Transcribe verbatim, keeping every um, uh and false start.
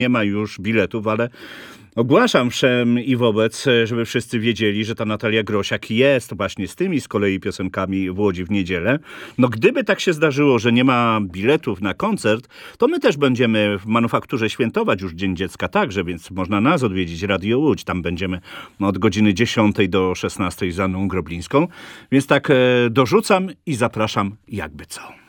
nie ma już biletów, ale ogłaszam wszem i wobec, żeby wszyscy wiedzieli, że ta Natalia Grosiak jest właśnie z tymi z kolei piosenkami w Łodzi w niedzielę. No gdyby tak się zdarzyło, że nie ma biletów na koncert, to my też będziemy w Manufakturze świętować już Dzień Dziecka także, więc można nas odwiedzić, Radio Łódź. Tam będziemy od godziny dziesiątej do szesnastej z Anną Groblińską. Więc tak e, dorzucam i zapraszam jakby co.